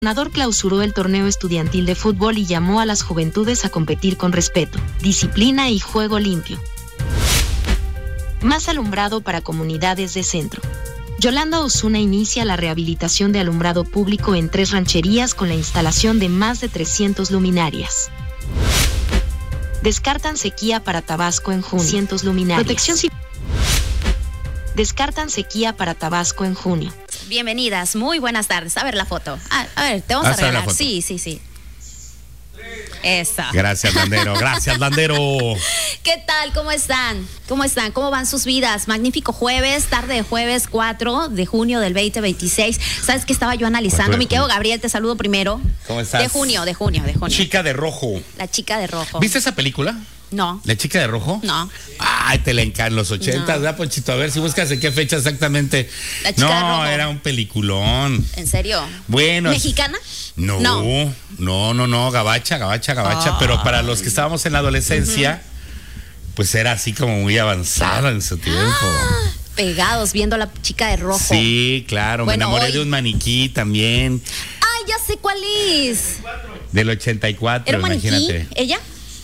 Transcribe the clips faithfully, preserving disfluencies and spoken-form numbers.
gobernador clausuró el torneo estudiantil de fútbol y llamó a las juventudes a competir con respeto, disciplina y juego limpio. Más alumbrado para comunidades de centro. Yolanda Osuna inicia la rehabilitación de alumbrado público en tres rancherías con la instalación de más de trescientas luminarias. Descartan sequía para Tabasco en junio. trescientas luminarias. Protección Civil. Descartan sequía para Tabasco en junio. Bienvenidas, muy buenas tardes. A ver la foto. A, a ver, te vamos a regalar. Sí, sí, sí. Eso. Gracias, Landero. Gracias, Landero. ¿Qué tal? ¿Cómo están? ¿Cómo están? ¿Cómo van sus vidas? Magnífico jueves, tarde de jueves cuatro de junio del veinte veintiséis. ¿Sabes qué estaba yo analizando? Mi querido Gabriel, te saludo primero. ¿Cómo estás? De junio, de junio, de junio. Chica de rojo. La chica de rojo. ¿Viste esa película? No. ¿La chica de rojo? No. Ay, te la encantan los ochentas, No. ¿verdad, Ponchito? A ver si buscas en qué fecha exactamente. La chica no, de rojo. Era un peliculón. ¿En serio? Bueno. ¿Mexicana? No, No. no, no, no, gabacha, gabacha, gabacha. Oh. Pero para los que estábamos en la adolescencia, uh-huh. pues era así como muy avanzada en su tiempo. Ah, pegados viendo a la chica de rojo. Sí, claro, Bueno, me enamoré hoy... de un maniquí también. Ay, ya sé cuál es. Del ochenta y cuatro, ¿Era un maniquí? imagínate. ¿Ella?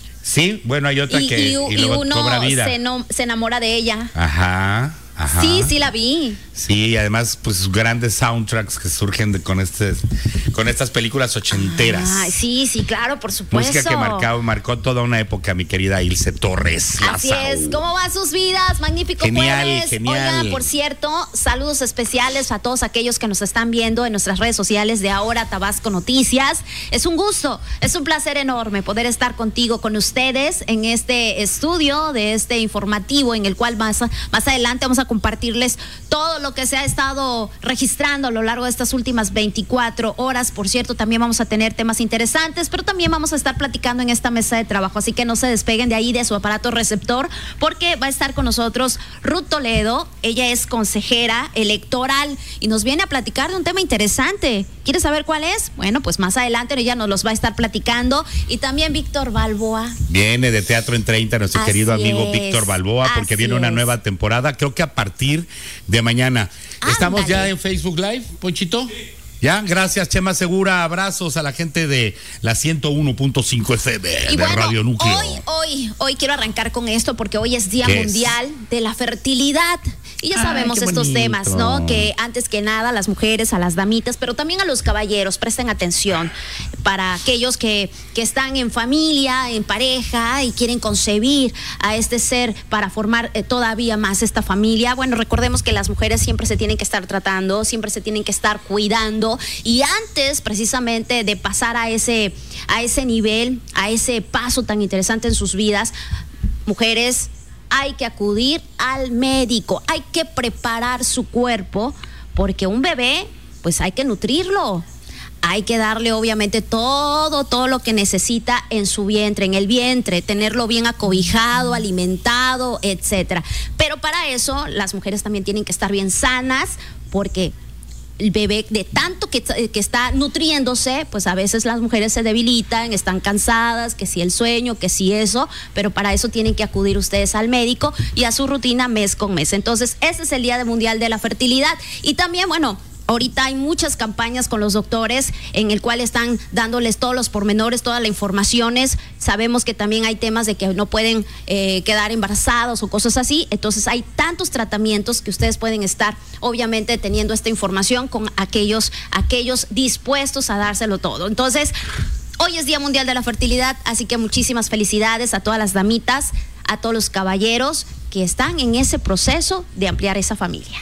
Sí, bueno, hay otra y, que y, y y luego uno cobra vida. Se, no, se enamora de ella. Ajá, ajá. Sí, sí la vi. Sí, y además, pues grandes soundtracks que surgen de, con este, con estas películas ochenteras. Ah, sí, sí, claro, por supuesto. Música que marcó, marcó toda una época, mi querida Ilse Torres. Así Lázaro. es, ¿cómo van sus vidas? Magnífico Genial, jueves. genial. Oigan, por cierto, saludos especiales a todos aquellos que nos están viendo en nuestras redes sociales de Ahora Tabasco Noticias. Es un gusto, es un placer enorme poder estar contigo, con ustedes en este estudio de este informativo en el cual más, más adelante vamos a compartirles todo lo que se ha estado registrando a lo largo de estas últimas veinticuatro horas. Por cierto, también vamos a tener temas interesantes, pero también vamos a estar platicando en esta mesa de trabajo, así que no se despeguen de ahí de su aparato receptor, porque va a estar con nosotros Ruth Toledo. Ella es consejera electoral y nos viene a platicar de un tema interesante. ¿Quieres saber cuál es? Bueno, pues más adelante ella nos los va a estar platicando. Y también Víctor Balboa. Viene de Teatro en treinta nuestro Así querido amigo es, Víctor Balboa, porque así viene una es. nueva temporada, creo que a partir de mañana. Ándale. ¿Estamos ya en Facebook Live, Ponchito? Ya, gracias, Chema Segura. Abrazos a la gente de la ciento uno punto cinco F M Y de bueno, Radio Núcleo. hoy, hoy, hoy quiero arrancar con esto porque hoy es Día ¿Qué Mundial es? de la Fertilidad. Y ya Ay, sabemos qué estos bonito. temas, ¿no? Que antes que nada, a las mujeres, a las damitas, pero también a los caballeros, presten atención. Para aquellos que, que están en familia, en pareja y quieren concebir a este ser para formar eh, todavía más esta familia. Bueno, recordemos que las mujeres siempre se tienen que estar tratando, siempre se tienen que estar cuidando. Y antes, precisamente, de pasar a ese, a ese nivel, a ese paso tan interesante en sus vidas, mujeres, hay que acudir al médico, hay que preparar su cuerpo, porque un bebé, pues hay que nutrirlo. Hay que darle obviamente todo, todo lo que necesita en su vientre, en el vientre, tenerlo bien acobijado, alimentado, etcétera. Pero para eso las mujeres también tienen que estar bien sanas, porque el bebé, de tanto que, que está nutriéndose, pues a veces las mujeres se debilitan, están cansadas, que si el sueño, que si eso, pero para eso tienen que acudir ustedes al médico y a su rutina mes con mes. Entonces, este es el Día Mundial de la Fertilidad. Y también, bueno, ahorita hay muchas campañas con los doctores en el cual están dándoles todos los pormenores, todas las informaciones. Sabemos que también hay temas de que no pueden eh, quedar embarazados o cosas así. Entonces hay tantos tratamientos que ustedes pueden estar obviamente teniendo esta información con aquellos, aquellos dispuestos a dárselo todo. Entonces, hoy es Día Mundial de la Fertilidad, así que muchísimas felicidades a todas las damitas, a todos los caballeros que están en ese proceso de ampliar esa familia.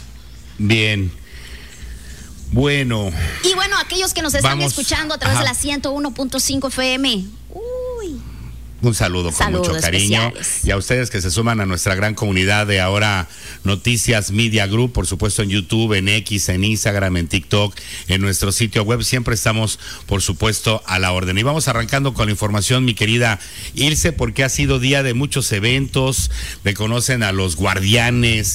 Bien. Bueno. Y bueno, aquellos que nos están Vamos. escuchando a través Ajá. de la ciento uno punto cinco F M. Uy. Un saludo con Saludos mucho cariño. especiales. Y a ustedes que se suman a nuestra gran comunidad de Ahora Noticias Media Group, por supuesto en YouTube, en X, en Instagram, en TikTok, en nuestro sitio web. Siempre estamos, por supuesto, a la orden. Y vamos arrancando con la información, mi querida Ilse, porque ha sido día de muchos eventos. Reconocen a los guardianes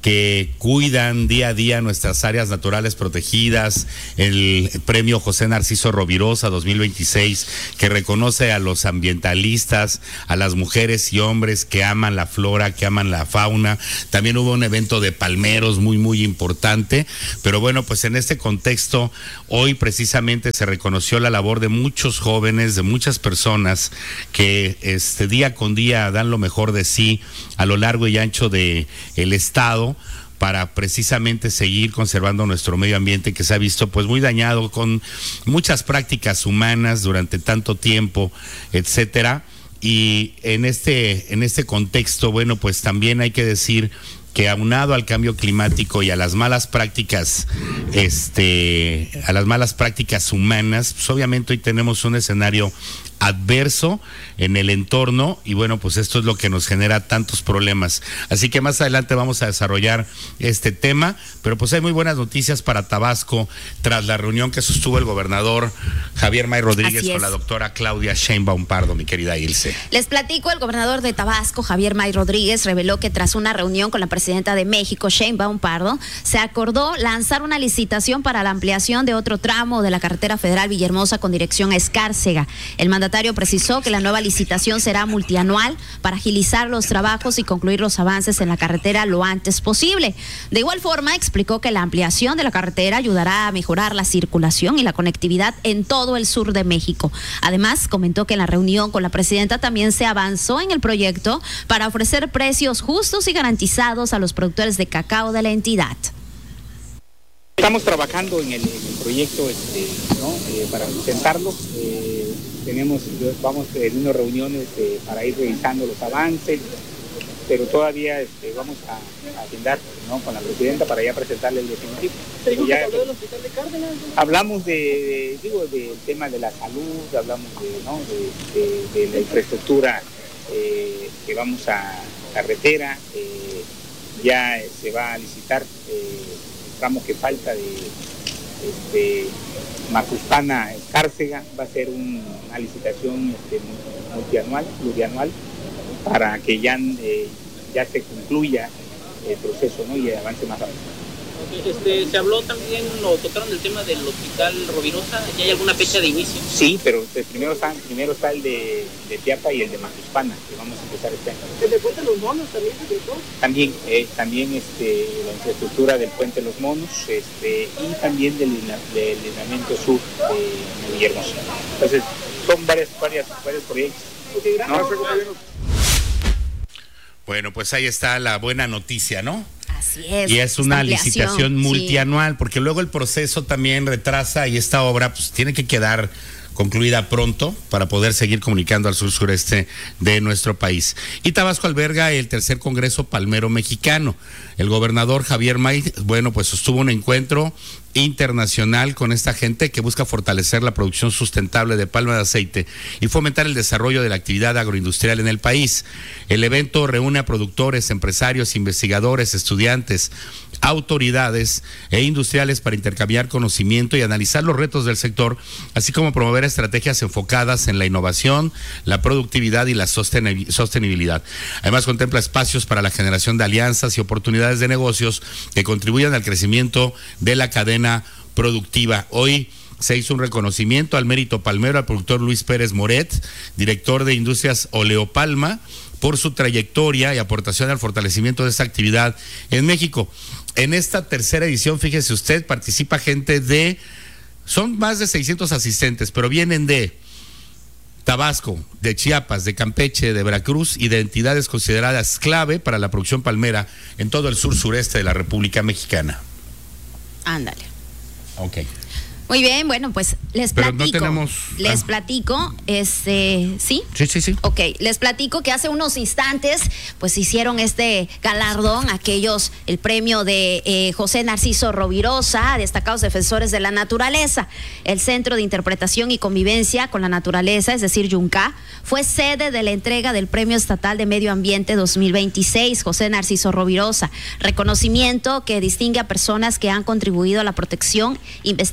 que cuidan día a día nuestras áreas naturales protegidas, el premio José Narciso Rovirosa dos mil veintiséis, que reconoce a los ambientalistas, a las mujeres y hombres que aman la flora, que aman la fauna. También hubo un evento de palmeros muy, muy importante, pero bueno, pues en este contexto, hoy precisamente se reconoció la labor de muchos jóvenes, de muchas personas que este día con día dan lo mejor de sí a lo largo y ancho de el estado, para precisamente seguir conservando nuestro medio ambiente, que se ha visto pues muy dañado con muchas prácticas humanas durante tanto tiempo, etcétera. Y en este en este contexto, bueno, pues también hay que decir que aunado al cambio climático y a las malas prácticas, este, a las malas prácticas humanas, pues obviamente hoy tenemos un escenario adverso en el entorno, y bueno, pues esto es lo que nos genera tantos problemas. Así que más adelante vamos a desarrollar este tema, pero pues hay muy buenas noticias para Tabasco tras la reunión que sostuvo el gobernador Javier May Rodríguez con la doctora Claudia Sheinbaum Pardo, mi querida Ilse. Les platico, el gobernador de Tabasco, Javier May Rodríguez, reveló que tras una reunión con la presidenta de México, Sheinbaum Pardo, se acordó lanzar una licitación para la ampliación de otro tramo de la carretera federal Villahermosa con dirección a Escárcega. El mandatario precisó que la nueva licitación será multianual para agilizar los trabajos y concluir los avances en la carretera lo antes posible. De igual forma, explicó que la ampliación de la carretera ayudará a mejorar la circulación y la conectividad en todo el sur de México. Además, comentó que en la reunión con la presidenta también se avanzó en el proyecto para ofrecer precios justos y garantizados a los productores de cacao de la entidad. Estamos trabajando en el, en el proyecto este, ¿no? eh, para presentarlo. Eh, tenemos, vamos en unas reuniones eh, para ir revisando los avances, pero todavía este, vamos a, a agendar, ¿no? con la presidenta para ya presentarle el definitivo. Ya, habló del hospital de Cárdenas, ¿no? Hablamos de, de, digo, del tema de la salud, hablamos de, ¿no? de, de, de la infraestructura eh, que vamos a carretera, eh, ya eh, se va a licitar eh, el tramo que falta de este, Macuspana Escárcega, va a ser un, una licitación este, multianual, plurianual, para que ya, eh, ya se concluya el proceso, ¿no? y avance más rápido. Este, se habló también, o tocaron el tema del hospital Rovirosa, ¿ya hay alguna fecha de inicio? Sí, pero el primero está, primero está el de, de Teapa y el de Macuspana, que vamos a empezar este año. ¿El de Puente Los Monos también, director? También, eh, también este, la infraestructura del Puente Los Monos, este, y también del, del lineamiento sur de Villahermosa. Entonces, son varias, varias, varios proyectos. Okay, gracias. No, bueno, pues ahí está la buena noticia, ¿no? Así es. Y es una licitación multianual, sí, porque luego el proceso también retrasa y esta obra pues tiene que quedar concluida pronto para poder seguir comunicando al sur sureste de nuestro país. Y Tabasco alberga el tercer Congreso Palmero Mexicano. El gobernador Javier May, bueno, pues sostuvo un encuentro internacional con esta gente que busca fortalecer la producción sustentable de palma de aceite y fomentar el desarrollo de la actividad agroindustrial en el país. El evento reúne a productores, empresarios, investigadores, estudiantes, autoridades e industriales para intercambiar conocimiento y analizar los retos del sector, así como promover estrategias enfocadas en la innovación, la productividad y la sostenibilidad. Además, contempla espacios para la generación de alianzas y oportunidades de negocios que contribuyan al crecimiento de la cadena productiva. Hoy se hizo un reconocimiento al mérito palmero al productor Luis Pérez Moret, director de Industrias Oleopalma, por su trayectoria y aportación al fortalecimiento de esta actividad en México. En esta tercera edición, fíjese usted, participa gente de, son más de seiscientos asistentes, pero vienen de Tabasco, de Chiapas, de Campeche, de Veracruz y de entidades consideradas clave para la producción palmera en todo el sur sureste de la República Mexicana. Ándale. Ok. Muy bien, bueno, pues les Pero platico. no tenemos... Les ah. platico, este, ¿sí? Sí, sí, sí. Ok, les platico que hace unos instantes, pues hicieron este galardón, aquellos, el premio de eh, José Narciso Rovirosa, destacados defensores de la naturaleza. El Centro de Interpretación y Convivencia con la Naturaleza, es decir, YUNCA, fue sede de la entrega del Premio Estatal de Medio Ambiente dos mil veintiséis, José Narciso Rovirosa, reconocimiento que distingue a personas que han contribuido a la protección, investigación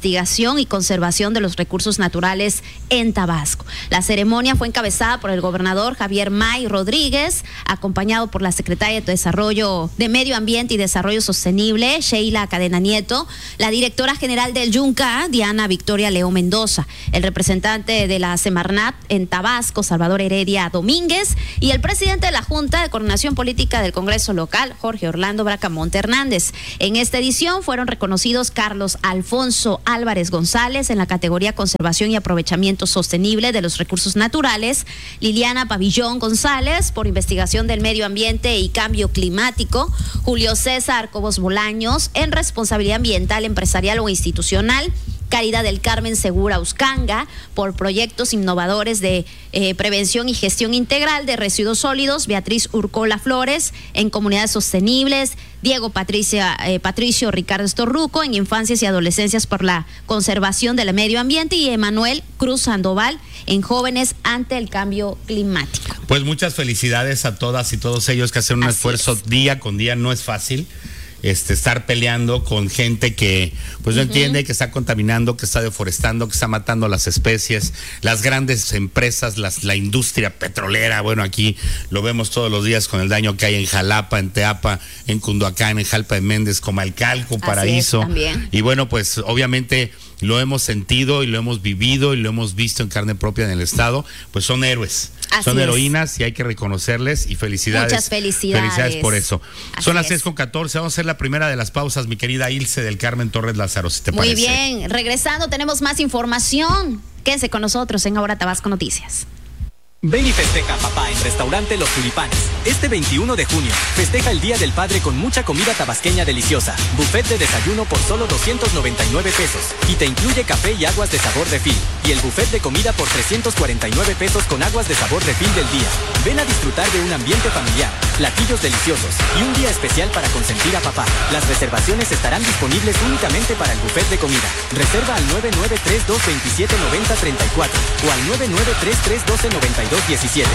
protección y conservación de los recursos naturales en Tabasco. La ceremonia fue encabezada por el gobernador Javier May Rodríguez, acompañado por la secretaria de Desarrollo de Medio Ambiente y Desarrollo Sostenible, Sheila Cadena Nieto, la directora general del Yunca, Diana Victoria León Mendoza, el representante de la Semarnat en Tabasco, Salvador Heredia Domínguez, y el presidente de la Junta de Coordinación Política del Congreso Local, Jorge Orlando Bracamonte Hernández. En esta edición fueron reconocidos Carlos Alfonso Álvarez González en la categoría Conservación y Aprovechamiento Sostenible de los Recursos Naturales, Liliana Pabillón González por Investigación del Medio Ambiente y Cambio Climático, Julio César Cobos Bolaños en Responsabilidad Ambiental, Empresarial o Institucional, Caridad del Carmen Segura Uscanga por proyectos innovadores de eh, prevención y gestión integral de residuos sólidos, Beatriz Urcola Flores en Comunidades Sostenibles, Diego Patricia, eh, Patricio Ricardo Estorruco en Infancias y Adolescencias por la Conservación del Medio Ambiente y Emanuel Cruz Sandoval en Jóvenes ante el Cambio Climático. Pues muchas felicidades a todas y todos ellos que hacen un Así esfuerzo es. día con día, no es fácil. Este, estar peleando con gente que pues no uh-huh. entiende, que está contaminando, que está deforestando, que está matando las especies, las grandes empresas, las, la industria petrolera. Bueno, aquí lo vemos todos los días con el daño que hay en Jalapa, en Teapa, en Cunduacán, en Jalpa de Méndez, Comalcalco, Paraíso. Así es, y bueno, pues obviamente lo hemos sentido y lo hemos vivido y lo hemos visto en carne propia en el estado. Pues son héroes. Así Son es. heroínas y hay que reconocerles y felicidades. Muchas felicidades. Felicidades por eso. Así Son las es. seis con catorce. Vamos a hacer la primera de las pausas, mi querida Ilse del Carmen Torres Lázaro, si te Muy parece. bien, regresando tenemos más información. Quédese con nosotros en Ahora Tabasco Noticias. Ven y festeja, papá, en Restaurante Los Tulipanes. Este veintiuno de junio, festeja el Día del Padre con mucha comida tabasqueña deliciosa. Buffet de desayuno por solo doscientos noventa y nueve pesos. Y te incluye café y aguas de sabor refil. Y el buffet de comida por trescientos cuarenta y nueve pesos con aguas de sabor refil del día. Ven a disfrutar de un ambiente familiar, platillos deliciosos y un día especial para consentir a papá. Las reservaciones estarán disponibles únicamente para el buffet de comida. Reserva al nueve nueve tres dos dos siete nueve cero tres cuatro o al nueve nueve tres tres uno dos nueve dos uno siete.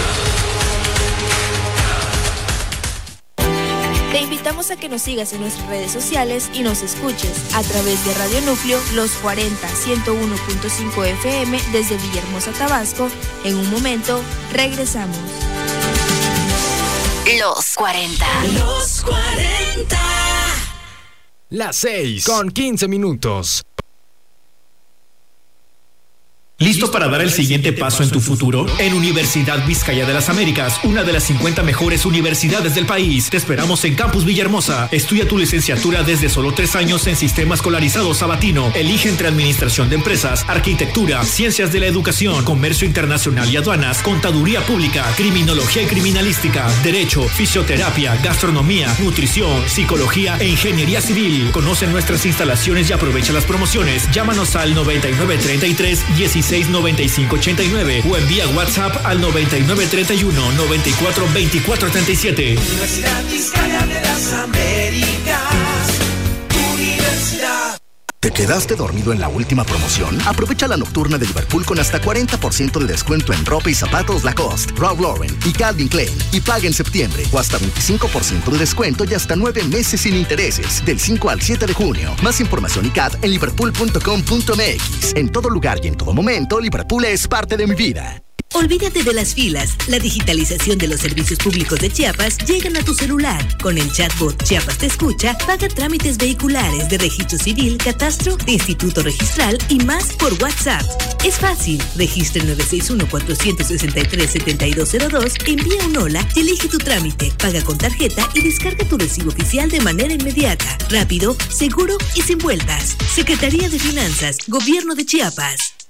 Te invitamos a que nos sigas en nuestras redes sociales y nos escuches a través de Radio Núcleo Los cuarenta, ciento uno punto cinco F M desde Villahermosa, Tabasco. En un momento, regresamos. Los cuarenta. Los cuarenta. Las seis con quince minutos. ¿Listo para dar el siguiente paso en tu futuro? En Universidad Vizcaya de las Américas, una de las cincuenta mejores universidades del país, te esperamos en Campus Villahermosa. Estudia tu licenciatura desde solo tres años en Sistema Escolarizado Sabatino. Elige entre Administración de Empresas, Arquitectura, Ciencias de la Educación, Comercio Internacional y Aduanas, Contaduría Pública, Criminología y Criminalística, Derecho, Fisioterapia, Gastronomía, Nutrición, Psicología e Ingeniería Civil. Conoce nuestras instalaciones y aprovecha las promociones. Llámanos al noventa y nueve treinta y tres dieciséis noventa y cinco ochenta y nueve o envía WhatsApp al noventa y nueve treinta y uno noventa y cuatro veinticuatro treinta y siete. Universidad Vizcaya de las Américas. Universidad. ¿Te quedaste dormido en la última promoción? Aprovecha la nocturna de Liverpool con hasta cuarenta por ciento de descuento en ropa y zapatos Lacoste, Ralph Lauren y Calvin Klein. Y paga en septiembre o hasta veinticinco por ciento de descuento y hasta nueve meses sin intereses. Del cinco al siete de junio. Más información y C A T en liverpool punto com punto m x. En todo lugar y en todo momento, Liverpool es parte de mi vida. Olvídate de las filas. La digitalización de los servicios públicos de Chiapas llegan a tu celular. Con el chatbot Chiapas Te Escucha, paga trámites vehiculares de registro civil, catastro, de instituto registral y más por WhatsApp. Es fácil. Registra el nueve seis uno, cuatro seis tres, siete dos cero dos, envía un hola y elige tu trámite. Paga con tarjeta y descarga tu recibo oficial de manera inmediata. Rápido, seguro y sin vueltas. Secretaría de Finanzas, Gobierno de Chiapas.